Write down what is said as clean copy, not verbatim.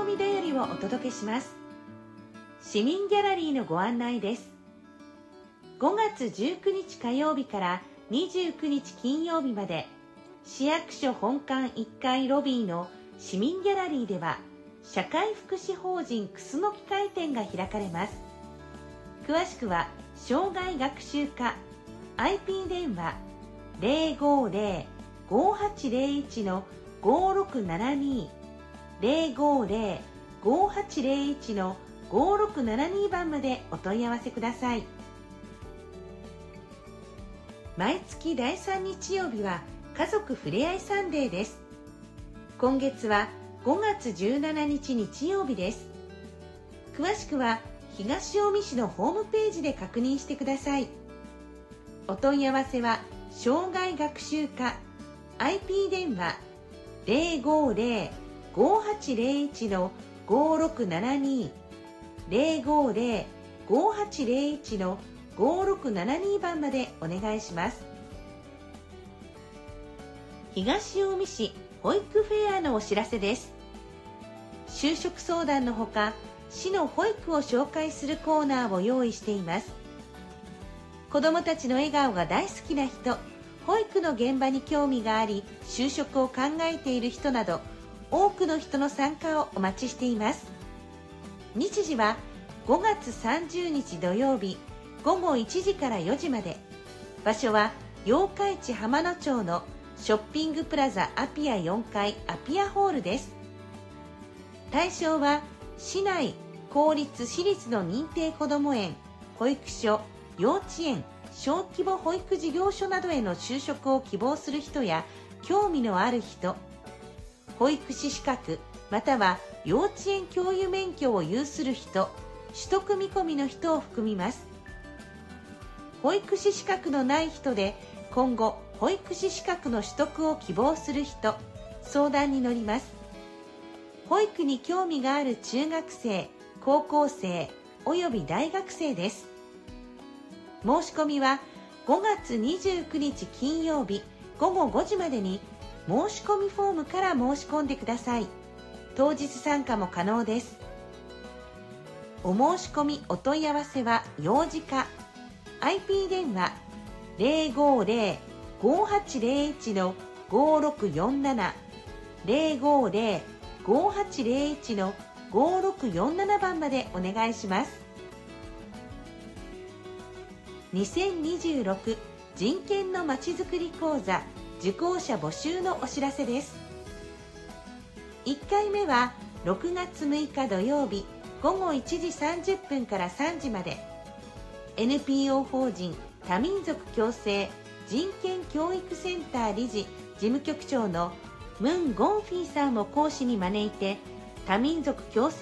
みだよりをお届けします。市民ギャラリーのご案内です。5月19日火曜日から29日金曜日まで、市役所本館1階ロビーの市民ギャラリーでは、社会福祉法人クスノキ会展が開かれます。詳しくは障害学習課 IP 電話 050-5801-5672 050-5801-5672 番までお問い合わせください。毎月第3日曜日は家族ふれあいサンデーです。今月は5月17日日曜日です。詳しくは東近江市のホームページで確認してください。お問い合わせは障害学習課 IP 電話 050-5801-5672 050-5801-5672 番までお願いします。東近江市保育フェアのお知らせです。就職相談のほか、市の保育を紹介するコーナーを用意しています。子どもたちの笑顔が大好きな人、保育の現場に興味があり、就職を考えている人など、多くの人の参加をお待ちしています。日時は5月30日土曜日午後1時から4時まで。場所は八日市浜野町のショッピングプラザアピア4階アピアホールです。対象は市内公立私立の認定こども園、保育所、幼稚園、小規模保育事業所などへの就職を希望する人や興味のある人、保育士資格または幼稚園教諭免許を有する人、取得見込みの人を含みます。保育士資格のない人で今後保育士資格の取得を希望する人、相談に乗ります。保育に興味がある中学生、高校生および大学生です。申し込みは5月29日金曜日午後5時までに申し込みフォームから申し込んでください。当日参加も可能です。お申し込みお問い合わせは幼児課 IP 電話 050-5801-5647 050-5801-5647 番までお願いします。2026人権のまちづくり講座受講者募集のお知らせです。1回目は6月6日土曜日午後1時30分から3時まで、 NPO 法人多民族共生人権教育センター理事事務局長のムン・ゴンフィーさんを講師に招いて、多民族共生